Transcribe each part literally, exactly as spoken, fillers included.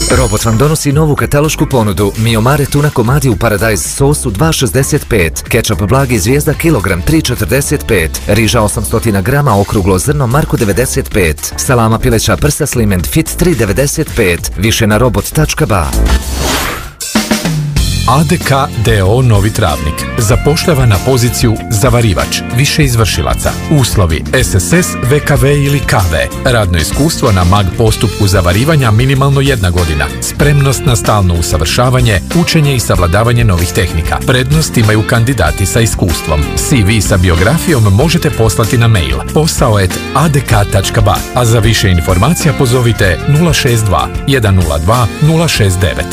Robot vam donosi novu katalošku ponudu. Mio Mare tuna komadi u Paradise sosu dva šezdeset pet, kečap blagi zvijezda kilogram tri četrdeset pet, riža osamsto grama okruglo zrno Marko devedeset pet, salama pileća prsa Slim and Fit tri devedeset pet, više na robot tačka ba. A D K D O Novi Travnik zapošljava na poziciju zavarivač, više izvršilaca. Uslovi S S S, V K V ili K V. Radno iskustvo na mag postupku zavarivanja minimalno jedna godina. Spremnost na stalno usavršavanje, učenje i savladavanje novih tehnika. Prednost imaju kandidati sa iskustvom. C V sa biografijom možete poslati na mail posao at a d k tačka ba, a za više informacija pozovite nula šest dva jedan nula dva nula šest devet.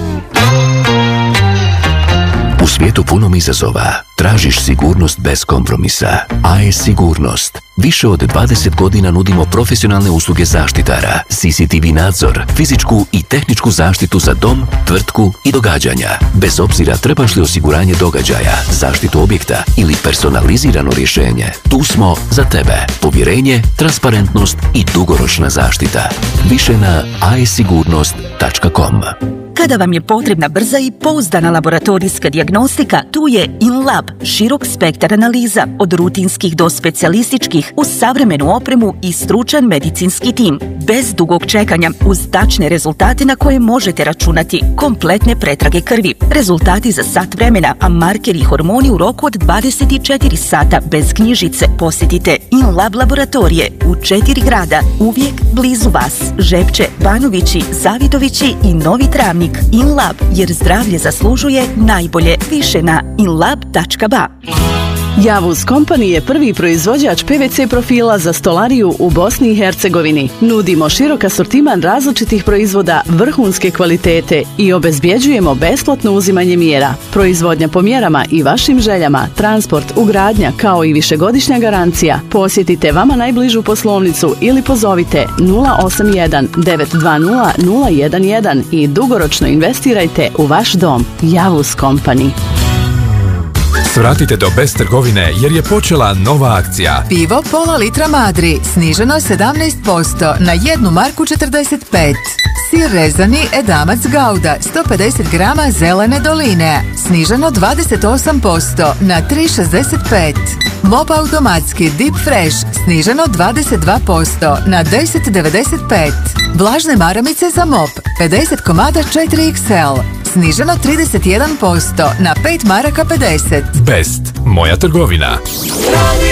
U svijetu punom izazova tražiš sigurnost bez kompromisa. A E S Sigurnost. Više od dvadeset godina nudimo profesionalne usluge zaštitara, C C T V nadzor, fizičku i tehničku zaštitu za dom, tvrtku i događanja. Bez obzira trebaš li osiguranje događaja, zaštitu objekta ili personalizirano rješenje, tu smo za tebe. Povjerenje, transparentnost i dugoročna zaštita. Više na a e sigurnost tačka com. Kada vam je potrebna brza i pouzdana laboratorijska dijagnostika, tu je InLab, širok spektar analiza, od rutinskih do specijalističkih, uz savremenu opremu i stručan medicinski tim. Bez dugog čekanja, uz tačne rezultate na koje možete računati, kompletne pretrage krvi, rezultati za sat vremena, a markeri i hormoni u roku od dvadeset četiri sata, bez knjižice. Posjetite InLab laboratorije u četiri grada, uvijek blizu vas. Žepče, Banovići, Zavidovići i Novi Travnik. InLab, jer zdravlje zaslužuje najbolje. Više na inlab tačka ba. Javuz Company je prvi proizvođač P V C profila za stolariju u Bosni i Hercegovini. Nudimo širok asortiman različitih proizvoda vrhunske kvalitete i obezbjeđujemo besplatno uzimanje mjera. Proizvodnja po mjerama i vašim željama, transport, ugradnja kao i višegodišnja garancija. Posjetite vama najbližu poslovnicu ili pozovite nula osam jedan devet dva nula nula jedan jedan i dugoročno investirajte u vaš dom. Javuz Company. Svratite do Best trgovine jer je počela nova akcija. Pivo pola litra Madri, sniženo sedamnaest posto na jednu marku četrdeset pet. Sir rezani Edamac Gouda, sto pedeset grama zelene doline, sniženo dvadeset osam posto na tri šezdeset pet. Mop automatski Deep Fresh, sniženo dvadeset dva posto na deset devedeset pet. Vlažne maramice za mop, pedeset komada četiri iks el, sniženo trideset jedan posto na pet maraka pedeset. Best, moja trgovina.